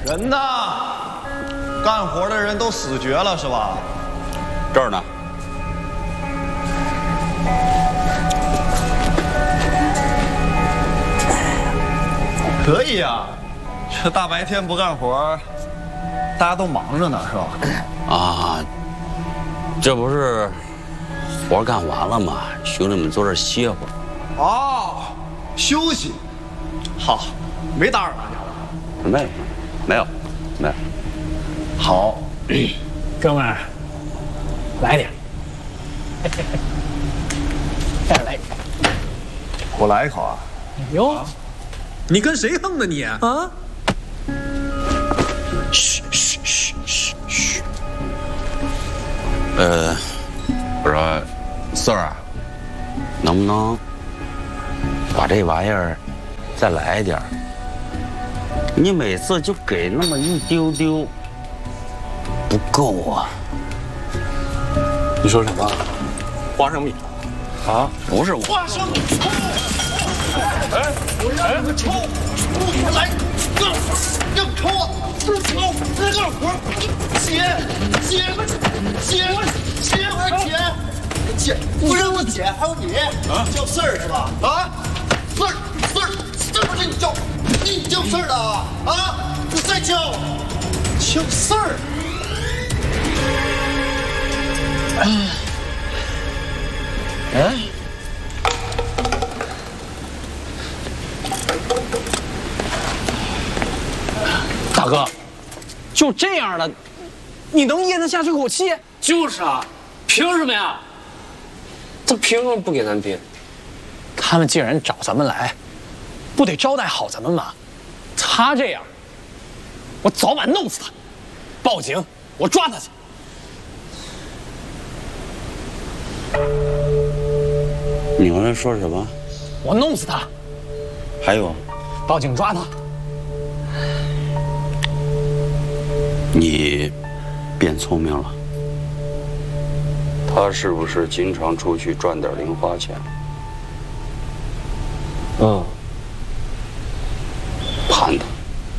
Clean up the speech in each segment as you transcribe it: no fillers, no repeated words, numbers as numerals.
人呢？干活的人都死绝了是吧？ 这儿呢。 可以呀，这大白天不干活，大家都忙着呢是吧？ 啊，这不是活干完了吗？兄弟们坐这儿歇会儿。 哦，休息。好，没打扰大家吧？ 没有。 好， 哥们儿，来点。再来一口。 我来一口啊。 哟， 你跟谁横呢你？啊？ 嘘。我说，四儿啊，能不能把这玩意儿再来一点？你每次就给那么一丢丢，不够啊！ 你说什么？花生米啊？不是花生米抽！哎，我让你们抽，不来，硬抽啊！不抽，这干活，姐，我姐，不认我姐，还有你，叫四儿是吧？啊，四儿，这不是你叫四儿的啊？你再叫四儿。 大哥，就这样的，你能咽得下这口气？ 就是啊，凭什么呀？他凭什么不给咱拼？ 他们既然找咱们来，不得招待好咱们吗？他这样，我早晚弄死他！报警，我抓他去！ 你刚才说什么？ 我弄死他！ 还有， 报警抓他！ 你变聪明了。他是不是经常出去赚点零花钱？盘他。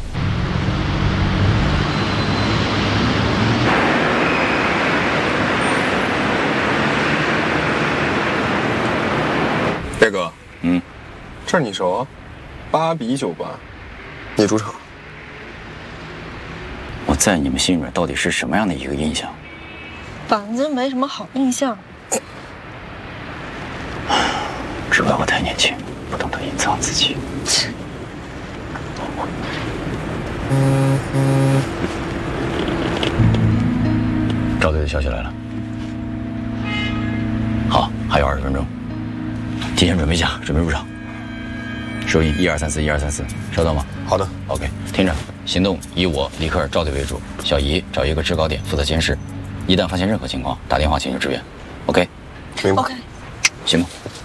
大哥，这儿你熟？8比酒吧，你主场。 我在你们心里面到底是什么样的一个印象？ 反正没什么好印象。 只怪我太年轻，不懂得隐藏自己。赵队的消息来了。好，还有20分钟，提前准备一下，准备入场。收音1234，1234，收到吗？ 好的 ，OK， 听着，行动以我李克尔赵队为主，小姨找一个制高点负责监视，一旦发现任何情况，打电话请求支援。OK， 明白。 OK， 行吗？